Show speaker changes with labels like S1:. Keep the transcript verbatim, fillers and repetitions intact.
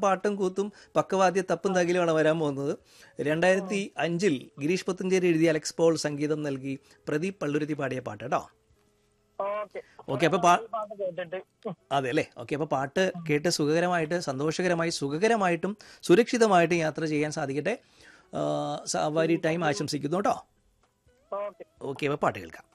S1: പാട്ടും കൂത്തും പക്കവാദ്യ തപ്പും തകിലുമാണ് വരാൻ പോകുന്നത്. രണ്ടായിരത്തി അഞ്ചിൽ ഗിരീഷ് പുത്തഞ്ചേരി എഴുതിയ അലക്സ് പോൾ സംഗീതം നൽകി പ്രദീപ് പള്ളുരുത്തി പാടിയ പാട്ട് കേട്ടോ. ഓക്കെ, അപ്പൊ അതെ അല്ലേ. ഓക്കെ, അപ്പൊ പാട്ട് കേട്ട് സുഖകരമായിട്ട് സന്തോഷകരമായി സുഖകരമായിട്ടും സുരക്ഷിതമായിട്ടും യാത്ര ചെയ്യാൻ സാധിക്കട്ടെ. സവാരി ടൈം ആശംസിക്കുന്നു കേട്ടോ. ഓക്കെ, അപ്പൊ പാട്ട് കേൾക്കാം.